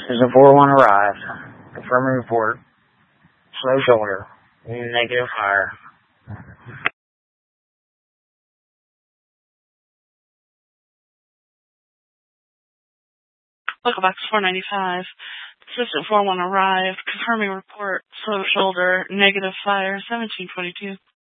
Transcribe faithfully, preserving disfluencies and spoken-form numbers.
Assistant four one arrived. Confirming report. Slow shoulder. Negative fire. Local box four ninety-five. Assistant four one arrived. Confirming report. Slow shoulder. Negative fire. seventeen twenty-two.